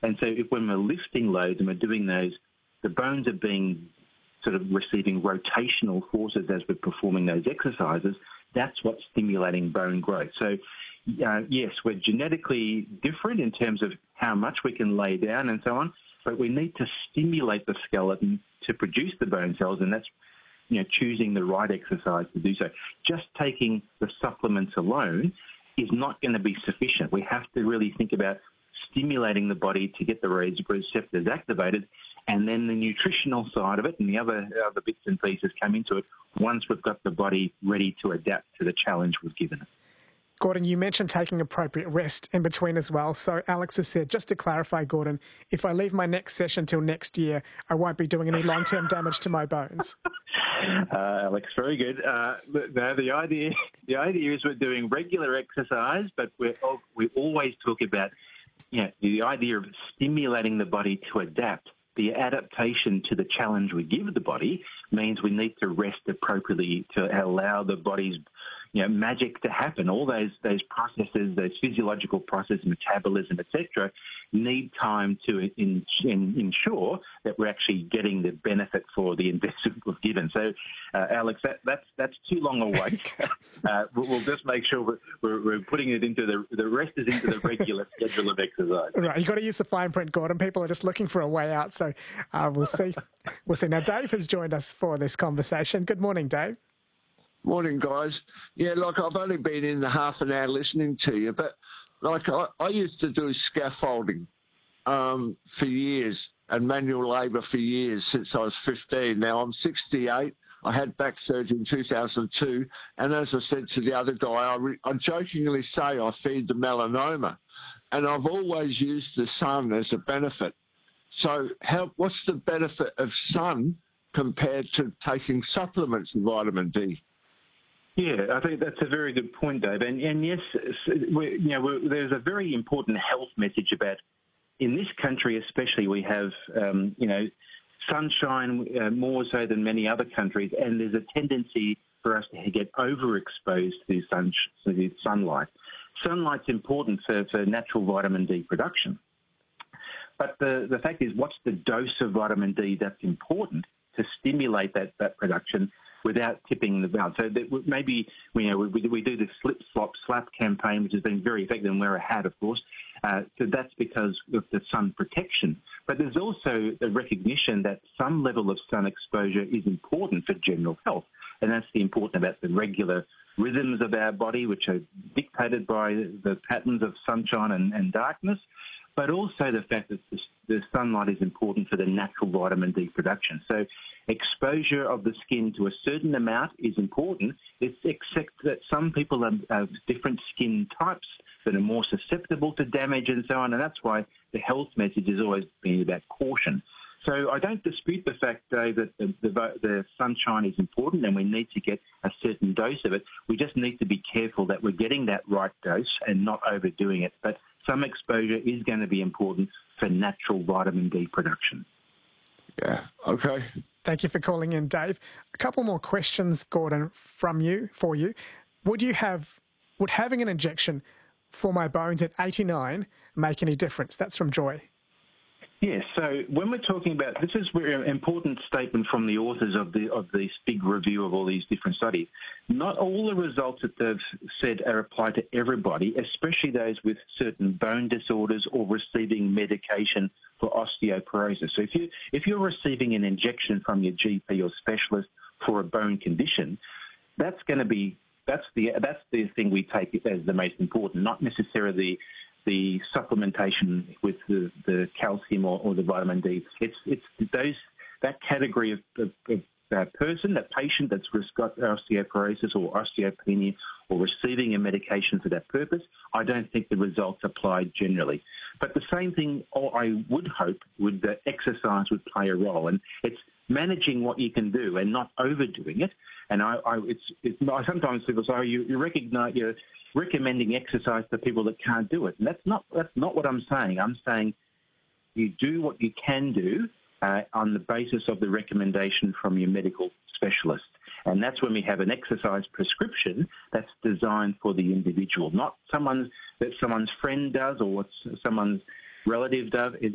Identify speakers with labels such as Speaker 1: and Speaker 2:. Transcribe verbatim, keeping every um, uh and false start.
Speaker 1: And so if when we're lifting loads and we're doing those, the bones are being sort of receiving rotational forces as we're performing those exercises. That's what's stimulating bone growth. So, uh, yes, we're genetically different in terms of how much we can lay down and so on, but we need to stimulate the skeleton to produce the bone cells, and that's, you know, choosing the right exercise to do so. Just taking the supplements alone is not going to be sufficient. We have to really think about stimulating the body to get the receptors activated, and then the nutritional side of it and the other other bits and pieces come into it once we've got the body ready to adapt to the challenge we've given it.
Speaker 2: Gordon, you mentioned taking appropriate rest in between as well. So Alex has said, just to clarify, Gordon, if I leave my next session till next year, I won't be doing any long-term damage to my bones.
Speaker 1: Uh, Alex, very good. Uh, the, the idea the idea is we're doing regular exercise, but we're, we always talk about, you know, the idea of stimulating the body to adapt. The adaptation to the challenge we give the body means we need to rest appropriately to allow the body's, you know, magic to happen. All those those processes, those physiological processes, metabolism, et cetera, need time to in, in, ensure that we're actually getting the benefit for the investment we've given. So, uh, Alex, that, that's that's too long a wait. uh, we'll, we'll just make sure we're, we're, we're putting it into the the rest is into the regular schedule of exercise.
Speaker 2: Right, you've got to use the fine print, Gordon. People are just looking for a way out. So uh, we'll see. We'll see. Now, Dave has joined us for this conversation. Good morning, Dave.
Speaker 3: Morning, guys. Yeah, like I've only been in the half an hour listening to you, but like I, I used to do scaffolding um, for years and manual labour for years since I was fifteen. Now I'm sixty-eight. I had back surgery in two thousand two, and as I said to the other guy, I, re- I jokingly say I feed the melanoma, and I've always used the sun as a benefit. So how, what's the benefit of sun compared to taking supplements of vitamin D?
Speaker 1: Yeah, I think that's a very good point, Dave. And, and yes, we, you know, we're, there's a very important health message about, in this country especially, we have, um, you know, sunshine uh, more so than many other countries, and there's a tendency for us to get overexposed to, sun, to sunlight. Sunlight's important for, for natural vitamin D production. But the, the fact is, what's the dose of vitamin D that's important to stimulate that, that production without tipping the balance? So that maybe, you know, we, we do the slip, slop, slap campaign, which has been very effective, and wear a hat, of course. Uh, so that's because of the sun protection. But there's also the recognition that some level of sun exposure is important for general health. And that's the important about the regular rhythms of our body, which are dictated by the patterns of sunshine and, and darkness, but also the fact that the, the sunlight is important for the natural vitamin D production. So exposure of the skin to a certain amount is important. It's except that some people have, have different skin types that are more susceptible to damage and so on, and that's why the health message has always been about caution. So I don't dispute the fact, Dave, that the, the, the sunshine is important and we need to get a certain dose of it. We just need to be careful that we're getting that right dose and not overdoing it. But some exposure is going to be important for natural vitamin D production.
Speaker 3: Yeah, okay.
Speaker 2: Thank you for calling in, Dave. A couple more questions, Gordon, from you, for you. Would you have, would having an injection for my bones at eighty-nine make any difference? That's from Joy.
Speaker 1: Yes, so when we're talking about, this is an important statement from the authors of the of this big review of all these different studies. Not all the results that they've said are applied to everybody, especially those with certain bone disorders or receiving medication for osteoporosis. So if you if you're receiving an injection from your G P or specialist for a bone condition, that's going to be that's the that's the thing we take as the most important, not necessarily the supplementation with the, the calcium or, or the vitamin D. It's it's those that category of, of, of uh, person, that patient that's got osteoporosis or osteopenia or receiving a medication for that purpose. I don't think the results apply generally. But the same thing, or I would hope, would that exercise would play a role, and it's managing what you can do and not overdoing it. And I, I it's, it's I sometimes people say, oh, you, you recognise you're recommending exercise to people that can't do it. And that's not that's not what I'm saying. I'm saying you do what you can do uh, on the basis of the recommendation from your medical specialist. And that's when we have an exercise prescription that's designed for the individual, not someone's that someone's friend does or what someone's relative does. It,